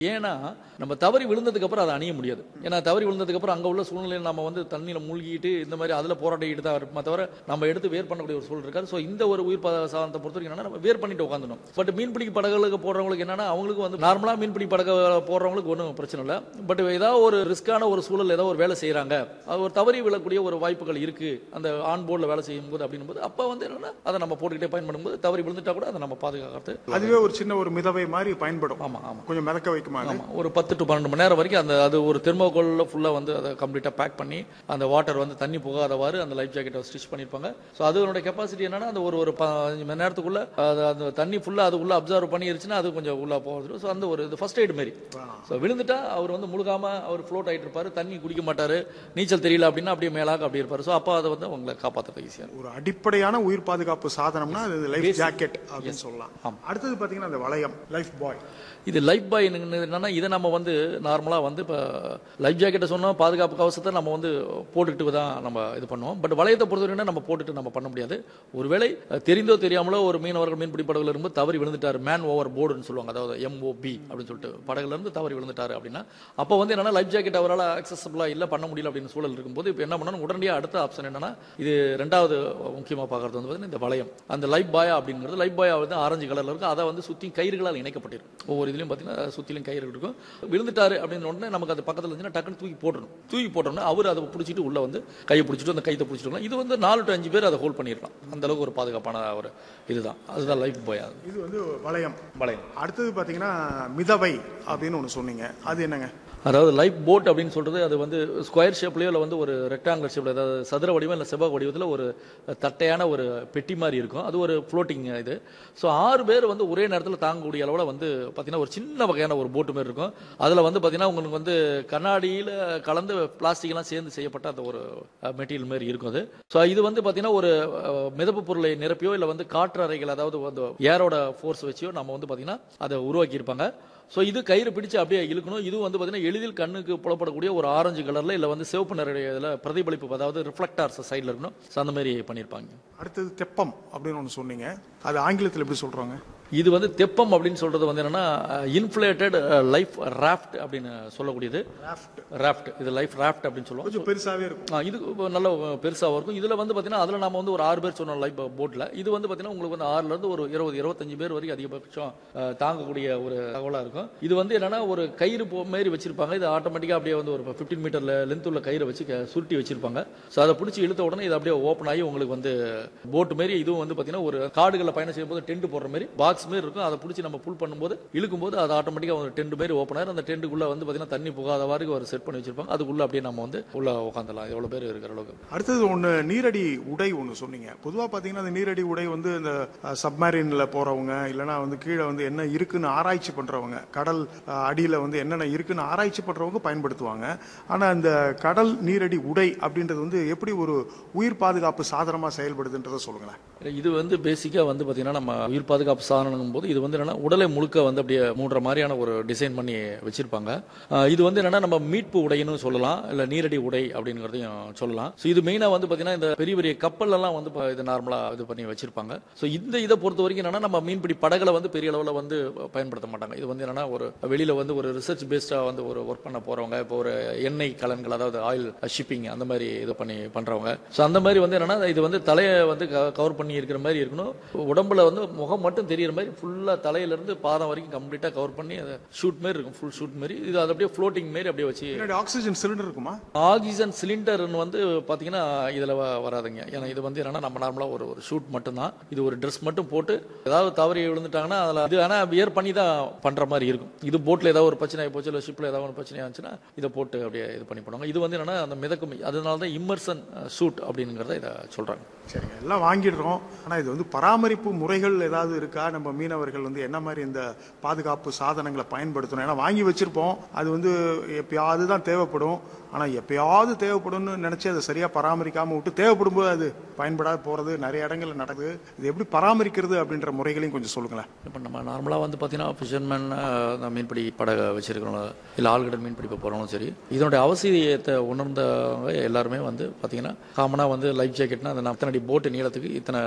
ஏன்னா நம்ம தவறி விழுந்ததுக்கு அப்புறம் அதை அணிய முடியாது. ஏன்னா தவறி விழுந்ததுக்கு அப்புறம் அங்க உள்ள சூழ்நிலையில் நம்ம வந்து தண்ணியில மூழ்கிட்டு இந்த மாதிரி அதுல போராடிட்டு தான் இருப்போம் தவிர நம்ம எடுத்து வேர் பண்ணக்கூடிய ஒரு சூழல் இருக்காது. ஸோ இந்த ஒரு உயிர் சாதனத்தை பொறுத்த வரைக்கும் என்னன்னா நம்ம வேர் பண்ணிட்டு உட்காந்துடும். பட் மீன்பிடி படகுகளுக்கு போடுறவங்களுக்கு என்னன்னா அவங்களுக்கு வந்து நார்மலா மீன்பிடி படகு போடுறவங்களுக்கு ஒன்றும் பிரச்சனை இல்லை. பட் ஏதாவது ஒரு ரிஸ்கான ஒரு சூழல் ஏதாவது ஒரு வேலை செய்யறாங்க, அது ஒரு தவறி விழக்கூடிய ஒரு வாய்ப்புகள் இருக்கு அந்த ஆன் போர்டில் வேலை செய்யும் போது அப்படின்னும் போது அப்ப வந்து என்னன்னா அதை நம்ம போட்டுக்கிட்டே பயன்படும் போது தவறி விழுந்துட்டா கூட அதை நம்ம பாதுகாக்கிறது. அதுவே ஒரு சின்ன ஒரு மிதவை மாதிரி பயன்படும். ஆமா ஆமா, கொஞ்சம் மிதக்க வைக்குமா? ஆமா, ஒரு 10 to 12 மணி நேரம் வரைக்கும் அந்த அது ஒரு தெர்மோகோல்ல ஃபுல்லா வந்து அதை கம்ப்ளீட்டா பேக் பண்ணி அந்த வாட்டர் வந்து தண்ணி போகாதவாறு அந்த லைஃப் ஜாக்கெட்டை ஸ்டிச் பண்ணிருப்பாங்க. ஸோ அதோட கெப்பாசிட்டி என்னன்னா அந்த ஒரு 15 மணி நேரத்துக்குள்ள அந்த தண்ணி ஃபுல்லா அதுக்குள்ள அப்சர்வ் பண்ணிருச்சுன்னா அது கொஞ்சம் உள்ள போகுது. ஸோ அந்த ஒரு ஃபர்ஸ்ட் எய்ட் மாதிரி. ஸோ விழுந்துட்டா அவர் வந்து முழுகாம அவர் ஃப்ளோட் ஆயிட்டு இருப்பாரு, தண்ணி குடிக்க மாட்டாரு, நீச்சல் தெரியல அப்படின்னா அப்படியே மேலாக அப்படி இருப்பாரு. ஸோ அப்போ அதை வந்து அவங்களை காப்பாற்ற ஈஸியா ஒரு அடிப்படையான உயிர் பாதுகாப்பு சாதனம்னா அது லைஃப் ஜாக்கெட் அப்படின்னு சொல்லலாம். அடுத்தது பாத்தீங்கன்னா அந்த வளையம் லைஃப் பாய். இது லைஃப் பாய் என்னன்னா இதை நம்ம வந்து நார்மலா வந்து இப்போ லைஃப் ஜாக்கெட்டை சொன்னோம் பாதுகாப்பு கவசத்தை நம்ம வந்து போட்டுக்கிட்டு தான் நம்ம இது பண்ணுவோம். பட் வளையத்தை பொறுத்தவரைக்கும் நம்ம போட்டுட்டு நம்ம பண்ண முடியாது. ஒருவேளை தெரிந்தோ தெரியாமலோ ஒரு மீனவர்கள் மீன்பிடி படகுல இருந்து தவறி விழுந்துட்டாரு, மேன் ஓவர் போர்டுன்னு சொல்லுவாங்க, அதாவது MOB அப்படின்னு சொல்லிட்டு படகுல இருந்து தவறி விழுந்துட்டாரு அப்படின்னா அப்போ வந்து என்னன்னா லைஃப் ஜாக்கெட் அவரால் அக்சசபிளா இல்லை பண்ண முடியல அப்படின்னு சூழல் இருக்கும்போது இப்போ என்ன பண்ணணும், உடனடியாக அடுத்த ஆப்ஷன் என்னன்னா இது ரெண்டாவது முக்கியமாக பார்க்கறது வந்து பார்த்தீங்கன்னா இந்த வளையம். அந்த லைஃப் பாயா அப்படிங்கிறது லைஃப் பாயா வந்து ஆரஞ்சு கலர்ல இருக்கும், அதை வந்து சுற்றி கயிறுகளால் இணைக்கப்பட்டிருக்கும். ஒவ்வொரு இதுலையும் பார்த்தீங்கன்னா சுற்றிலும் கயிறு இருக்கும். விழுந்துட்டாரு அப்படின்னு உடனே நமக்கு அது பக்கத்தில் இருந்துச்சுன்னா டக்குன்னு தூக்கி போட்டோம்னா அவர் அதை பிடிச்சிட்டு உள்ள வந்து கையை பிடிச்சிட்டு அந்த கைத்தை பிடிச்சிட்டு இது வந்து 4 to 5 பேர் அதை ஹோல்ட் பண்ணிடலாம். அந்த அளவுக்கு ஒரு பாதுகாப்பான ஒரு இதுதான். அதுதான் லைஃப் பாய். இது வந்து வளையம். அடுத்தது பாத்தீங்கன்னா மிதவை அப்படின்னு ஒன்று சொன்னீங்க, அது என்னங்க? அதாவது லைஃப் போட் அப்படின்னு சொல்றது அது வந்து ஸ்கொயர் ஷேப்லயோ இல்லை வந்து ஒரு ரெக்டாங்குலர் ஷேப்ல, அதாவது சதுர வடிவம் இல்லை செவ்வக வடிவத்தில் ஒரு தட்டையான ஒரு பெட்டி மாதிரி இருக்கும். அது ஒரு ஃப்ளோட்டிங் இது. ஸோ 6 பேர் வந்து ஒரே நேரத்தில் தாங்கக்கூடிய அளவில் வந்து பார்த்தீங்கன்னா ஒரு சின்ன வகையான ஒரு போட்டு மாதிரி இருக்கும். அதில் வந்து பார்த்தீங்கன்னா உங்களுக்கு வந்து கண்ணாடியில் கலந்து பிளாஸ்டிக்லாம் சேர்ந்து செய்யப்பட்ட அந்த ஒரு மெட்டீரியல் மாதிரி இருக்கும் அது. ஸோ இது வந்து பார்த்தீங்கன்னா ஒரு மிதப்பு பொருளை நிரப்பியோ இல்லை வந்து காற்று அறைகள், அதாவது வந்து ஏரோட ஃபோர்ஸ் வச்சியோ நம்ம வந்து பார்த்தீங்கன்னா அதை உருவாக்கியிருப்பாங்க. ஸோ இது கயிறு பிடிச்சு அப்படியே இழுக்கணும். இது வந்து பார்த்தீங்கன்னா எளிதில் கண்ணுக்கு புலப்படக்கூடிய ஒரு ஆரஞ்சு கலர்ல இல்லை வந்து சிவப்பு நிறைய இதில் பிரதிபலிப்பு, அதாவது ரிஃப்ளெக்டார்ஸ் சைடில் இருக்கணும். ஸோ அந்த மாதிரி பண்ணியிருப்பாங்க. அடுத்தது தெப்பம் அப்படின்னு ஒன்று சொன்னீங்க, அது ஆங்கிலத்தில் எப்படி சொல்றாங்க? இது வந்து தெப்பம் அப்படின்னு சொல்றது வந்து என்னன்னா இன்ஃப்ளேட்டட் லைஃப் ராஃப்ட் அப்படின்னு சொல்லக்கூடியது. ராஃப்ட் இது லைஃப் ராஃப்ட் அப்படின்னு சொல்லுவோம். கொஞ்சம் பெருசாவே இருக்கும். இது நல்ல பெருசாக இருக்கும். இதுல வந்து பாத்தீங்கன்னா அதுல நாம வந்து ஒரு 6 பேர் சொன்னோம் லைஃப் போட்ல. இது வந்து பாத்தீங்கன்னா உங்களுக்கு வந்து 6ல இருந்து ஒரு 20-25 பேர் வரைக்கும் அதிகபட்சம் தாங்கக்கூடிய ஒரு தகவலா இருக்கும். இது வந்து என்னன்னா ஒரு கயிறு மாதிரி வச்சிருப்பாங்க. இது ஆட்டோமேட்டிக்கா அப்படியே வந்து ஒரு 15 மீட்டர் லென்த் உள்ள கயிறை வச்சு சுருட்டி வச்சிருப்பாங்க. ஸோ அதை பிடிச்சி இழுத்த உடனே இது அப்படியே ஓப்பன் ஆகி உங்களுக்கு வந்து போட் மாதிரி இதுவும் வந்து பாத்தீங்கன்னா ஒரு காடுகளை பயணம் செய்யும் போது டென்ட் போடுற மாதிரி பாக்ஸ் மாதிரி இருக்கும். அதை பிடிச்சி நம்ம புல் பண்ணும்போது இழுக்கும்போது அது ஆட்டோமேட்டிக்கா ஒரு டென்ட் மாதிரி ஓப்பன் ஆயிரும். அந்த டென்ட்டுக்குள்ள வந்து பாத்தீங்கன்னா தண்ணி போகாதவாறு ஒரு செட் பண்ணி வச்சிருப்பாங்க. அதுக்குள்ள அப்படியே நம்ம வந்து உள்ள உட்காந்துலாம் எவ்வளவு பேர் இருக்கிற அளவுக்கு. அடுத்தது ஒன்று நீரடி உடை ஒன்று சொன்னீங்க. பொதுவாக பார்த்தீங்கன்னா அந்த நீரடி உடை வந்து இந்த சப்மரீன்ல போறவங்க இல்லைன்னா வந்து கீழே வந்து என்ன இருக்குன்னு ஆராய்ச்சி பண்றவங்க, கடல் அடியில் வந்து என்னென்ன இருக்குன்னு ஆராய்ச்சி பண்றவங்க பயன்படுத்துவாங்க. ஆனால் இந்த கடல் நீரடி உடை அப்படின்றது வந்து எப்படி ஒரு உயிர் பாதுகாப்பு சாதனமாக செயல்படுதுன்றதை சொல்லுங்களேன். இது வந்து பேசிக்கா வந்து பாத்தீங்கன்னா நம்ம உயிர் பாதுகாப்பு சாதனம் போது இது வந்து என்னன்னா உடலை முழுக்க வந்து அப்படியே மூடுற மாதிரியான ஒரு டிசைன் பண்ணி வச்சிருப்பாங்க. இது வந்து என்னன்னா நம்ம மீட்பு உடைன்னு சொல்லலாம், இல்ல நீரடி உடை அப்படிங்கறதையும் சொல்லலாம். ஸோ இது மெயினா வந்து பாத்தீங்கன்னா இந்த பெரிய பெரிய கப்பல் எல்லாம் வந்து இது நார்மலா இது பண்ணி வச்சிருப்பாங்க. ஸோ இந்த இதை பொறுத்த வரைக்கும் என்னன்னா நம்ம மீன்பிடி படகுல வந்து பெரிய அளவில் வந்து பயன்படுத்த மாட்டாங்க. இது வந்து என்னன்னா ஒரு வெளியில வந்து ஒரு ரிசர்ச் பேஸ்டா வந்து ஒரு ஒர்க் பண்ண போறவங்க, இப்போ ஒரு எண்ணெய் கலன்கள், அதாவது ஆயில் ஷிப்பிங் அந்த மாதிரி இது பண்ணி பண்றவங்க. ஸோ அந்த மாதிரி வந்து என்னன்னா இது வந்து தலையை வந்து கவர் பண்ணி இருக்கிற மாதிரி இருக்கணும். உடம்புல வந்து முகம் மட்டும் தெரியுற மாதிரி ஃபுல்லா தலையில இருந்து பாதம் வரைக்கும் கம்ப்ளீட்டா கவர் பண்ணி அதை ஷூட் மாதிரி இருக்கும், ஃபுல் ஷூட் மாதிரி. இது அது அப்படியே ஃப்ளோட்டிங் மாதிரி அப்படியே வச்சு. ஆக்சிஜன் சிலிண்டர் இருக்குமா? ஆக்சிஜன் சிலிண்டர் வந்து பாத்தீங்கன்னா இதுல வராதுங்க. ஏன்னா இது வந்து என்னன்னா நம்ம நார்மலா ஒரு ஷூட் மட்டும் தான். இது ஒரு ட்ரெஸ் மட்டும் போட்டு ஏதாவது தவறி விழுந்துட்டாங்கன்னா அதுல இது ஆனா வியர் பண்ணி தான் பண்ற மாதிரி இருக்கும். இது போட்ல ஏதாவது ஒரு பிரச்சனை ஆகி போச்சு, இல்லை ஷிப்ல ஏதாவது ஒரு பிரச்சனை ஆச்சுன்னா இதை போட்டு அப்படியே இது பண்ணி பண்ணுவாங்க. இது வந்து என்னன்னா அந்த மிதக்கும், அதனால தான் இம்மர்சன் ஷூட் அப்படிங்கிறத இதை சொல்றாங்க. சரிங்க, எல்லாம் வாங்கிடுறோம். ஆனா இது வந்து பராமரிப்பு முறைகள் ஏதாவது இருக்கா? நம்ம மீனவர்கள் வந்து என்ன மாதிரி இந்த பாதுகாப்பு சாதனங்களை பயன்படுத்தணும்? ஏன்னா வாங்கி வச்சிருப்போம், அது வந்து எப்பயாவது தான் தேவைப்படும். ஆனா எப்பயாவது தேவைப்படும்னு நினைச்சு அதை சரியா பராமரிக்காம விட்டு தேவைப்படும் போது அது பயன்படாத போறது நிறைய இடங்கள்ல நடக்குது. இது எப்படி பராமரிக்கிறது அப்படின்ற முறைகளையும் கொஞ்சம் சொல்லுங்களேன். இப்போ நம்ம நார்மலா வந்து பாத்தீங்கன்னா ஃபிஷர்மேன் மீன்பிடி படகை வச்சிருக்கிறோம், இல்லை ஆழ்கடல் மீன்பிடிக்க போறவங்களும் சரி, இதனுடைய அவசியத்தை உணர்ந்தவங்க எல்லாருமே வந்து பாத்தீங்கன்னா காமனா வந்து லைஃப் ஜாக்கெட்னா அந்த அத்தனை போட்டு நீளத்துக்கு இத்தனை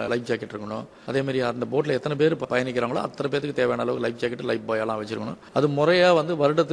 லைஃப் ஜாக்கெட் இருக்கணும். அதே மாதிரி அந்த போட்டில் எத்தனை பேர் பயணிக்கிறாங்களோ அத்தனை பேருக்கு தேவையான அளவு லைஃப் ஜாக்கெட் லைஃப் பாயெல்லாம் வச்சிருக்கணும். அது முறையாக வந்து வருடத்துக்கு